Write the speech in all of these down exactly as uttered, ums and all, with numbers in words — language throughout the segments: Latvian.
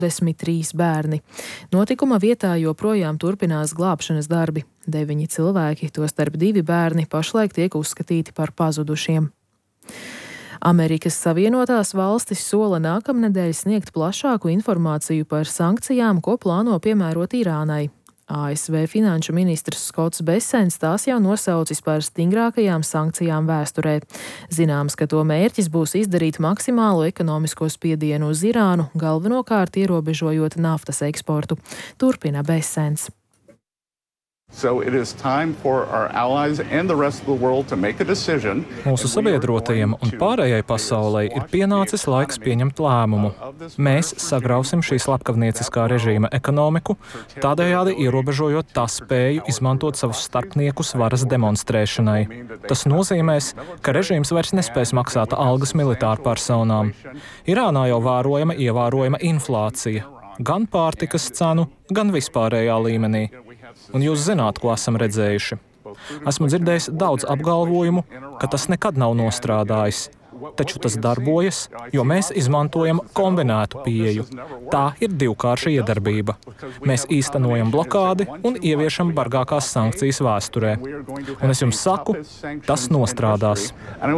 desmit trīs bērni. Notikuma vietā joprojām turpinās glābšanas darbi. Deviņi cilvēki, tostarp divi bērni, pašlaik tiek uzskatīti par pazudušiem. Amerikas Savienotās valstis sola nākamnedēļ sniegt plašāku informāciju par sankcijām, ko plāno piemērot Irānai. A S V finanšu ministrs Skots Besens tās jau nosaucis par stingrākajām sankcijām vēsturē. Zināms, ka to mērķis būs izdarīt maksimālu ekonomisko spiedienu uz Irānu, galvenokārt ierobežojot naftas eksportu. Turpina Besens. So it is time for our allies and the rest of the world to make a decision. Mūsu sabiedrotajiem un pārējai pasaulei ir pienācis laiks pieņemt lēmumu. Mēs sagrausim šī slepkavnieciskā režīma ekonomiku, tādējādi ierobežojot tā spēju izmantot savus starpniekus varas demonstrēšanai. Tas nozīmēs, ka režīms vairs nespēs maksāt algas militāru personām. Irānā jau vērojama ievērojama inflācija, gan pārtikas cenu, gan vispārējā līmenī. Un jūs zināt, ko esam redzējuši. Esmu dzirdējis daudz apgalvojumu, ka tas nekad nav nostrādājis. Taču tas darbojas, jo mēs izmantojam kombinētu pieeju. Tā ir divkārša iedarbība. Mēs īstenojam blokādi un ieviešam bargākās sankcijas vēsturē. Un es jums saku, tas nostrādās.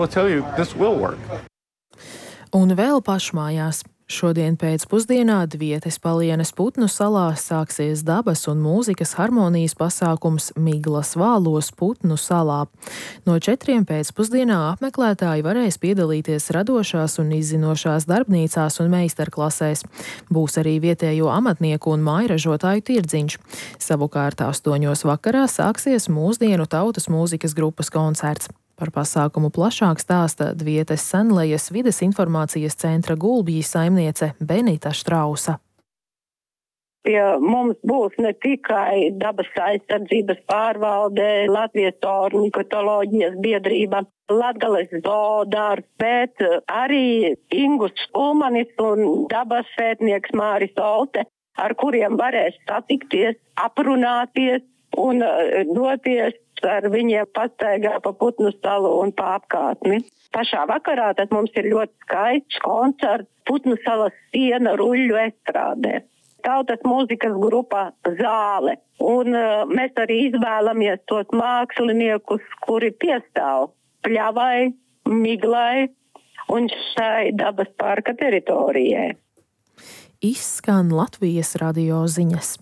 Un vēl pašmājās. Šodien pēcpusdienā Dvietes Palienes Putnu salā sāksies dabas un mūzikas harmonijas pasākums Miglas vālos Putnu salā. No četriem pēcpusdienā apmeklētāji varēs piedalīties radošās un izzinošās darbnīcās un meistarklasēs. Būs arī vietējo amatnieku un mājražotāju tirdziņš. Savukārt astoņos vakarā sāksies mūsdienu tautas mūzikas grupas koncerts. Par pasākumu plašāk stāsta Dvietes Senlejas vides informācijas centra Gulbji saimniece Benita Štrausa. Pie mums būs ne tikai dabas aizsardzības pārvalde, Latvijas ornitoloģijas biedrība, Latgales zoodārs, bet arī Ingus Škulmanis un dabas pētnieks Māris Olte, ar kuriem varēs satikties, aprunāties un doties ar viņiem pastaigā pa Putnu salu un pa apkārtni. Pašā vakarā tad mums ir ļoti skaists koncerts Putnu salas siena ruļļu estrādē. Tautas mūzikas grupa Zāle. Un uh, mēs arī izvēlamies tos māksliniekus, kuri piestāv pļavai, miglai un šai dabas parka teritorijai. Izskan Latvijas radio ziņas.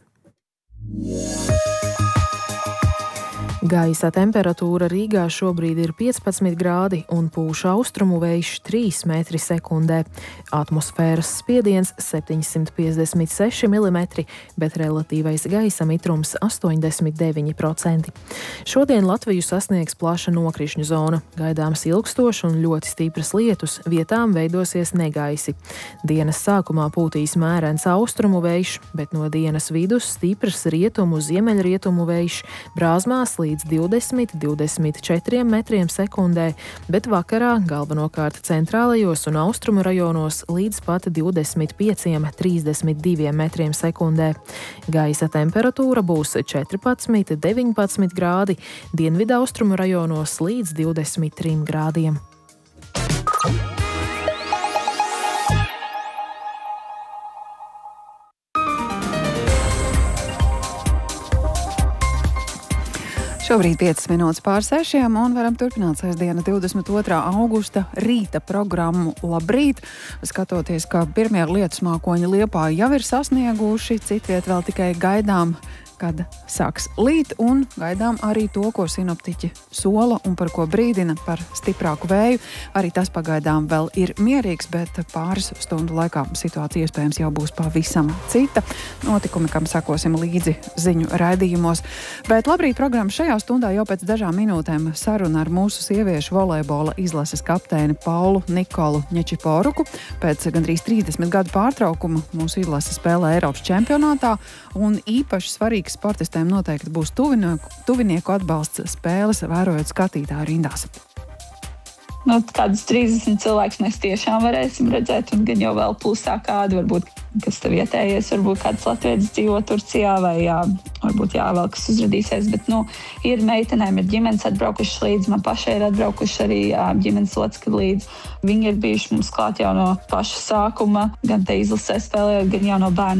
Gaisa temperatūra Rīgā šobrīd ir piecpadsmit grādi un pūš austrumu vējš trīs metri sekundē. Atmosfēras spiediens septiņsimt piecdesmit seši milimetri, bet relatīvais gaisa mitrums astoņdesmit deviņi procenti. Šodien Latviju sasniegs plaša nokrišņu zona. Gaidāms ilgstošs un ļoti stipras lietus, vietām veidosies negaisi. Dienas sākumā pūtīs mērens austrumu vējš, bet no dienas vidus stiprs rietumu ziemeļrietumu vējš, brāzmās līdz divdesmit līdz divdesmit četriem metriem sekundē, bet vakarā galvenokārt centrālajos un austrumu rajonos līdz pat divdesmit pieciem līdz trīsdesmit diviem metriem sekundē. Gaisa temperatūra būs četrpadsmit līdz deviņpadsmit grādi, dienvidu austrumu rajonos līdz divdesmit trim grādiem. Šobrīd piecas minūtes pār sešiem un varam turpināt sestdiena divdesmit otrā augusta rīta programmu Labrīt. Skatoties, ka pirmie lietus mākoņi Liepāju jau ir sasnieguši, citviet vēl tikai gaidām, kad sāks līt, un gaidām arī to, ko sinoptiķi sola un par ko brīdina par stiprāku vēju. Arī tas pagaidām vēl ir mierīgs, bet pāris stundu laikā situācija iespējams jau būs pavisam cita. Notikumi, kam sakosim līdzi ziņu raidījumos. Bet Labrīt programma šajā stundā jau pēc dažām minūtēm saruna ar mūsu sieviešu volejbola izlases kapteini Paulu Nikolu Ņečiporuku. Pēc gandrīz trīsdesmit gadu pārtraukuma mūsu izlase spēlē Eiropas čempionātā, un īpaši svarīgs sportistēm noteikti būs tuvinieku, tuvinieku atbalsts spēles, vērojot skatītāju rindās. Nu, kādus trīsdesmit cilvēkus mēs tiešām varēsim redzēt, un gan jau vēl plusā kādu, varbūt, kas te vietējies, varbūt kāds latvietis dzīvo Turcijā vai jā, varbūt jā, vēl kas uzradīsies, bet, nu, ir meitenēm, ir ģimenes atbraukušas līdzi, man pašai ir atbraukuši arī ģimenes locekļi līdzi. Viņi ir bijuši mums klāt jau no paša sākuma, gan te izlasē spēlējot, gan jau no bērnu